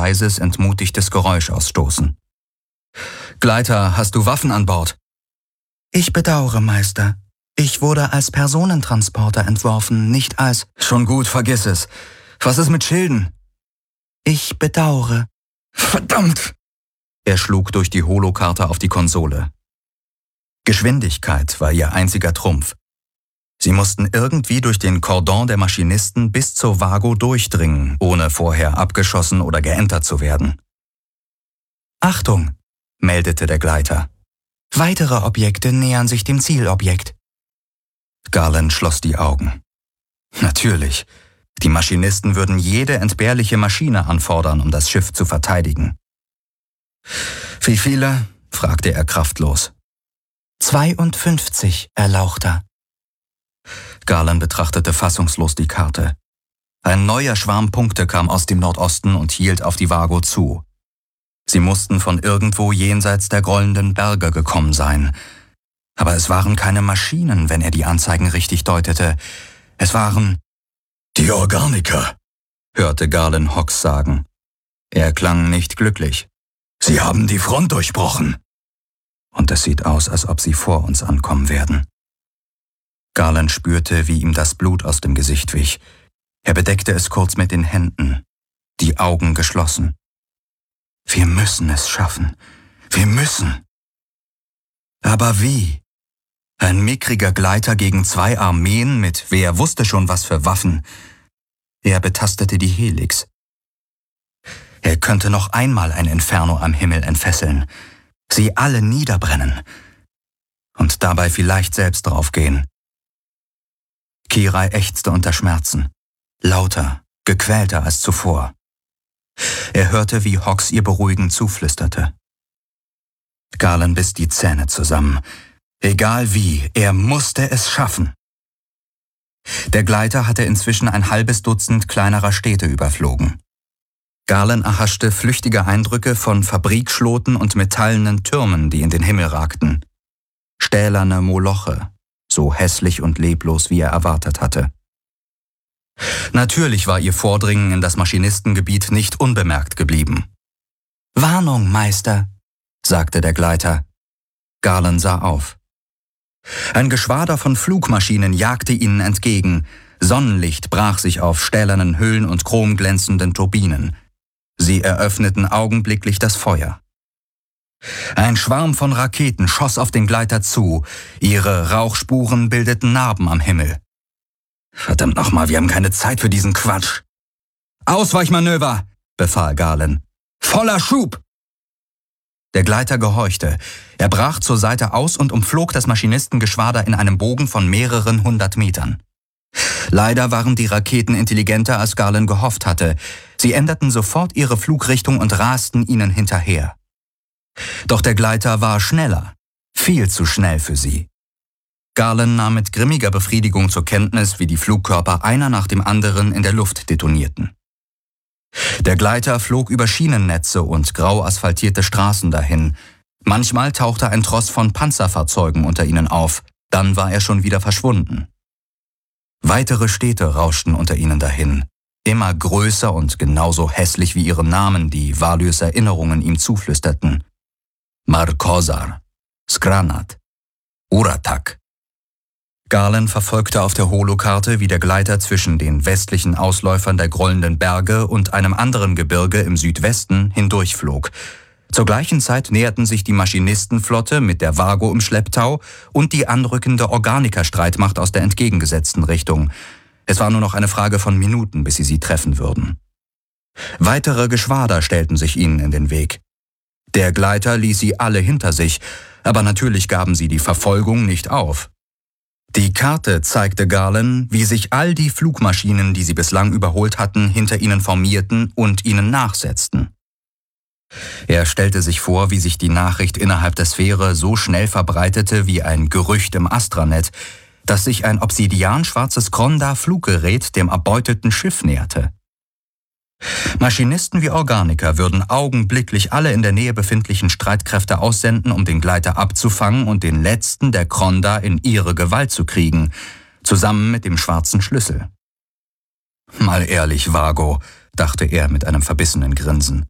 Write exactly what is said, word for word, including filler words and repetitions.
leises, entmutigtes Geräusch ausstoßen. »Gleiter, hast du Waffen an Bord?« »Ich bedauere, Meister. Ich wurde als Personentransporter entworfen, nicht als...« »Schon gut, vergiss es. Was ist mit Schilden?« »Ich bedauere.« »Verdammt!« Er schlug durch die Holokarte auf die Konsole. Geschwindigkeit war ihr einziger Trumpf. Sie mussten irgendwie durch den Kordon der Maschinisten bis zur Vago durchdringen, ohne vorher abgeschossen oder geentert zu werden. »Achtung«, meldete der Gleiter. »Weitere Objekte nähern sich dem Zielobjekt.« Garland schloss die Augen. Natürlich, die Maschinisten würden jede entbehrliche Maschine anfordern, um das Schiff zu verteidigen. »Wie viele?« fragte er kraftlos. »zweiundfünfzig, Erlauchter.« Garland betrachtete fassungslos die Karte. Ein neuer Schwarm Punkte kam aus dem Nordosten und hielt auf die Vago zu. Sie mussten von irgendwo jenseits der grollenden Berge gekommen sein. Aber es waren keine Maschinen, wenn er die Anzeigen richtig deutete. Es waren »die Organiker«, hörte Garland Hawks sagen. Er klang nicht glücklich. »Sie haben die Front durchbrochen.« »Und es sieht aus, als ob sie vor uns ankommen werden.« Garland spürte, wie ihm das Blut aus dem Gesicht wich. Er bedeckte es kurz mit den Händen, die Augen geschlossen. »Wir müssen es schaffen. Wir müssen.« Aber wie? Ein mickriger Gleiter gegen zwei Armeen mit wer wusste schon was für Waffen. Er betastete die Helix. Er könnte noch einmal ein Inferno am Himmel entfesseln, sie alle niederbrennen und dabei vielleicht selbst draufgehen. Kirai ächzte unter Schmerzen, lauter, gequälter als zuvor. Er hörte, wie Hawks ihr beruhigend zuflüsterte. Garland biss die Zähne zusammen. Egal wie, er musste es schaffen. Der Gleiter hatte inzwischen ein halbes Dutzend kleinerer Städte überflogen. Garland erhaschte flüchtige Eindrücke von Fabrikschloten und metallenen Türmen, die in den Himmel ragten. Stählerne Moloche, so hässlich und leblos, wie er erwartet hatte. Natürlich war ihr Vordringen in das Maschinistengebiet nicht unbemerkt geblieben. »Warnung, Meister«, sagte der Gleiter. Garland sah auf. Ein Geschwader von Flugmaschinen jagte ihnen entgegen. Sonnenlicht brach sich auf stählernen Hüllen und chromglänzenden Turbinen. Sie eröffneten augenblicklich das Feuer. Ein Schwarm von Raketen schoss auf den Gleiter zu. Ihre Rauchspuren bildeten Narben am Himmel. »Verdammt nochmal, wir haben keine Zeit für diesen Quatsch.« »Ausweichmanöver«, befahl Garland. »Voller Schub!« Der Gleiter gehorchte. Er brach zur Seite aus und umflog das Maschinistengeschwader in einem Bogen von mehreren hundert Metern. Leider waren die Raketen intelligenter, als Garland gehofft hatte. Sie änderten sofort ihre Flugrichtung und rasten ihnen hinterher. Doch der Gleiter war schneller, viel zu schnell für sie. Garland nahm mit grimmiger Befriedigung zur Kenntnis, wie die Flugkörper einer nach dem anderen in der Luft detonierten. Der Gleiter flog über Schienennetze und grau asphaltierte Straßen dahin. Manchmal tauchte ein Tross von Panzerfahrzeugen unter ihnen auf, dann war er schon wieder verschwunden. Weitere Städte rauschten unter ihnen dahin, immer größer und genauso hässlich wie ihre Namen, die Values Erinnerungen ihm zuflüsterten. Markozar, Skranat, Uratak. Garland verfolgte auf der Holokarte, wie der Gleiter zwischen den westlichen Ausläufern der grollenden Berge und einem anderen Gebirge im Südwesten hindurchflog. Zur gleichen Zeit näherten sich die Maschinistenflotte mit der Vago im Schlepptau und die anrückende Organiker-Streitmacht aus der entgegengesetzten Richtung. Es war nur noch eine Frage von Minuten, bis sie sie treffen würden. Weitere Geschwader stellten sich ihnen in den Weg. Der Gleiter ließ sie alle hinter sich, aber natürlich gaben sie die Verfolgung nicht auf. Die Karte zeigte Garland, wie sich all die Flugmaschinen, die sie bislang überholt hatten, hinter ihnen formierten und ihnen nachsetzten. Er stellte sich vor, wie sich die Nachricht innerhalb der Sphäre so schnell verbreitete wie ein Gerücht im Astranet, dass sich ein obsidianschwarzes Kronda-Fluggerät dem erbeuteten Schiff näherte. Maschinisten wie Organiker würden augenblicklich alle in der Nähe befindlichen Streitkräfte aussenden, um den Gleiter abzufangen und den letzten der Kronda in ihre Gewalt zu kriegen, zusammen mit dem schwarzen Schlüssel. »Mal ehrlich, Vago«, dachte er mit einem verbissenen Grinsen.